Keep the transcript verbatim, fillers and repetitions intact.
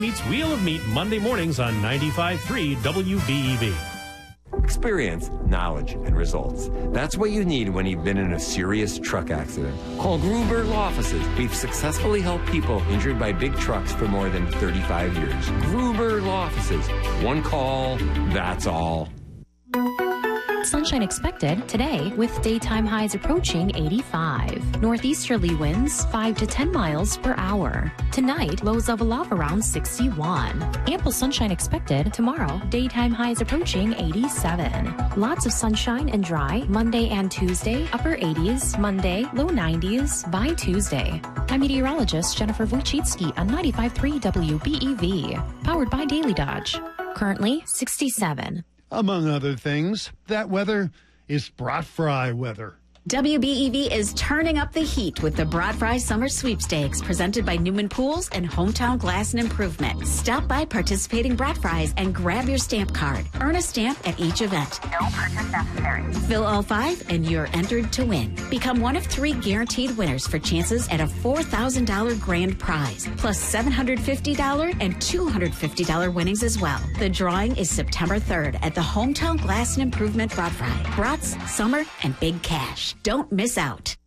Meets Wheel of Meat Monday mornings on ninety-five point three W B E V. Experience, knowledge, and results. That's what you need when you've been in a serious truck accident. Call Gruber Law Offices. We've successfully helped people injured by big trucks for more than thirty-five years. Gruber Law Offices. One call, that's all. Sunshine expected today with daytime highs approaching eighty-five. Northeasterly winds five to ten miles per hour. Tonight, lows level off around sixty-one. Ample sunshine expected tomorrow. Daytime highs approaching eighty-seven. Lots of sunshine and dry Monday and Tuesday. Upper eighties. Monday, low nineties by Tuesday. I'm meteorologist Jennifer Wojcicki on ninety-five point three W B E V. Powered by Daily Dodge. Currently sixty-seven. Among other things, that weather is brat fry weather. W B E V is turning up the heat with the Brat Fry Summer Sweepstakes presented by Newman Pools and Hometown Glass and Improvement. Stop by participating Brat Fries and grab your stamp card. Earn a stamp at each event. No purchase necessary. Fill all five and you're entered to win. Become one of three guaranteed winners for chances at a four thousand dollars grand prize, plus seven hundred fifty dollars and two hundred fifty dollars winnings as well. The drawing is September third at the Hometown Glass and Improvement Brat Fry. Brats, summer, and big cash. Don't miss out.